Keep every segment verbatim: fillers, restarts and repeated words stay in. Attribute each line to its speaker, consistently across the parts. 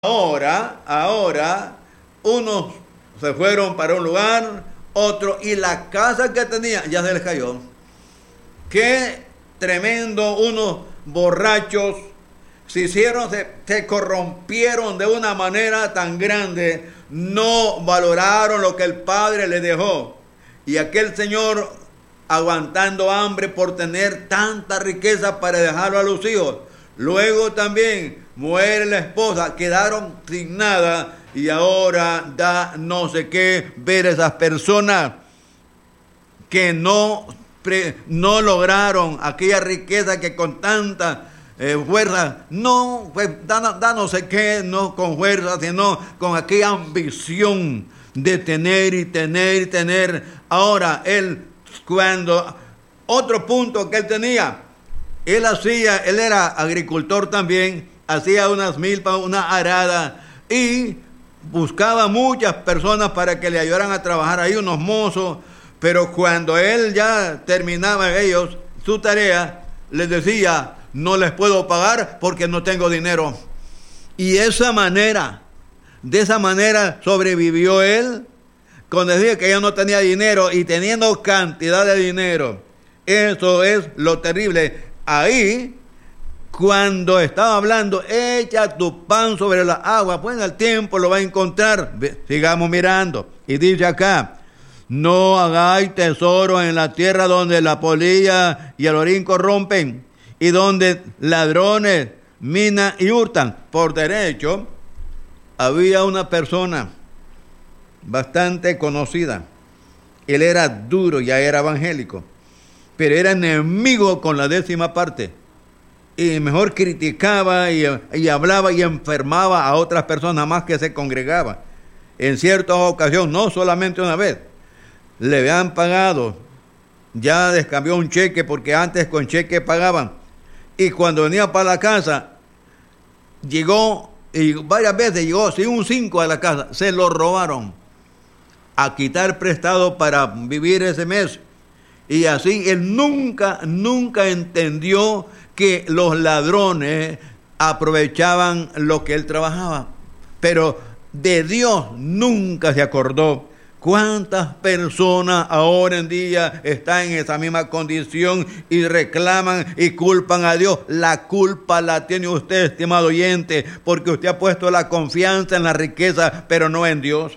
Speaker 1: Ahora, ahora, unos se fueron para un lugar, otro, y la casa que tenía ya se les cayó. Qué tremendo, unos borrachos se hicieron, se, se corrompieron de una manera tan grande, no valoraron lo que el Padre les dejó. Y aquel señor aguantando hambre por tener tanta riqueza para dejarlo a los hijos. Luego también muere la esposa, quedaron sin nada y ahora da no sé qué ver esas personas que no, pre, no lograron aquella riqueza que con tanta eh, fuerza, no, pues, da, da no sé qué, no con fuerza, sino con aquella ambición de tener y tener y tener. Ahora, él, cuando, otro punto que él tenía, él hacía, él era agricultor también, hacía unas milpas, una arada, y buscaba muchas personas para que le ayudaran a trabajar ahí, unos mozos, pero cuando él ya terminaba ellos su tarea, les decía, no les puedo pagar porque no tengo dinero. Y esa manera, de esa manera sobrevivió él, cuando decía que ya no tenía dinero y teniendo cantidad de dinero. Eso es lo terrible. Ahí, cuando estaba hablando, echa tu pan sobre la agua, pues en el tiempo lo va a encontrar. Sigamos mirando. Y dice acá, no hagáis tesoro en la tierra donde la polilla y el orín corrompen, y donde ladrones minan y hurtan. Por derecho, había una persona bastante conocida. Él era duro, ya era evangélico, pero era enemigo con la décima parte. Y mejor criticaba y, y hablaba y enfermaba a otras personas más que se congregaban. En ciertas ocasiones, no solamente una vez, le habían pagado, ya descambió un cheque porque antes con cheque pagaban. Y cuando venía para la casa, llegó, y varias veces llegó, sin un cinco a la casa, se lo robaron a quitar prestado para vivir ese mes. Y así él nunca, nunca entendió que los ladrones aprovechaban lo que él trabajaba. Pero de Dios nunca se acordó. ¿Cuántas personas ahora en día están en esa misma condición y reclaman y culpan a Dios? La culpa la tiene usted, estimado oyente, porque usted ha puesto la confianza en la riqueza, pero no en Dios.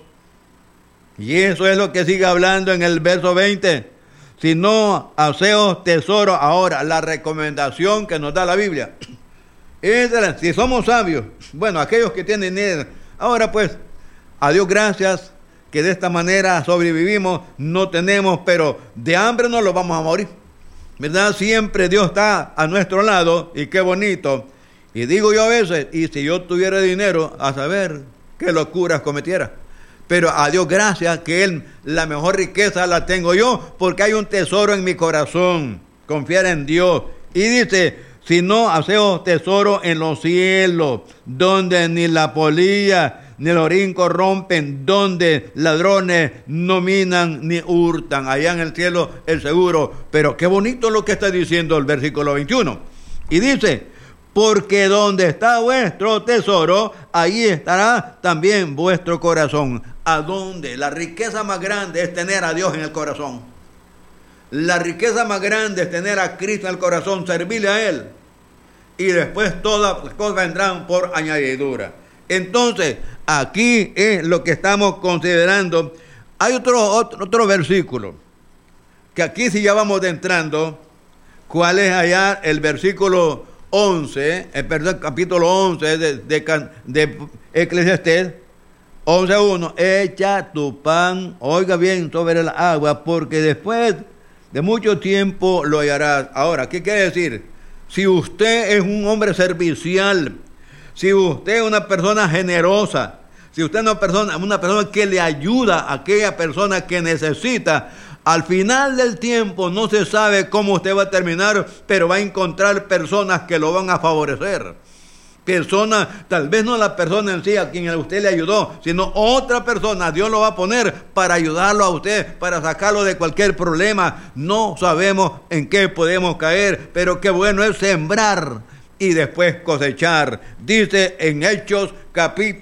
Speaker 1: Y eso es lo que sigue hablando en el verso veinte. Si no haceos tesoro. Ahora, la recomendación que nos da la Biblia es, si somos sabios, bueno, aquellos que tienen dinero, ahora pues, a Dios gracias, que de esta manera sobrevivimos, no tenemos, pero de hambre no lo vamos a morir, ¿verdad? Siempre Dios está a nuestro lado, y qué bonito. Y digo yo a veces, y si yo tuviera dinero, a saber qué locuras cometiera. Pero a Dios gracias que Él, la mejor riqueza la tengo yo, porque hay un tesoro en mi corazón, confiar en Dios. Y dice, si no hacemos tesoro en los cielos, donde ni la polilla ni el orín corrompen, donde ladrones no minan ni hurtan, allá en el cielo el seguro. Pero qué bonito lo que está diciendo el versículo veintiuno. Y dice, porque donde está vuestro tesoro, ahí estará también vuestro corazón. ¿A dónde? La riqueza más grande es tener a Dios en el corazón. La riqueza más grande es tener a Cristo en el corazón, servirle a Él. Y después todas las cosas vendrán por añadidura. Entonces, aquí es lo que estamos considerando. Hay otro, otro, otro versículo, que aquí sí ya vamos entrando. ¿Cuál es allá? El versículo once, el perdón, capítulo once de, de, de Eclesiastés, once uno, echa tu pan, oiga bien, sobre el agua, porque después de mucho tiempo lo hallarás. Ahora, ¿qué quiere decir? Si usted es un hombre servicial, si usted es una persona generosa, si usted es una persona, una persona que le ayuda a aquella persona que necesita, al final del tiempo no se sabe cómo usted va a terminar, pero va a encontrar personas que lo van a favorecer. Personas, tal vez no la persona en sí a quien usted le ayudó, sino otra persona, Dios lo va a poner para ayudarlo a usted, para sacarlo de cualquier problema. No sabemos en qué podemos caer, pero qué bueno es sembrar y después cosechar. Dice en Hechos capítulo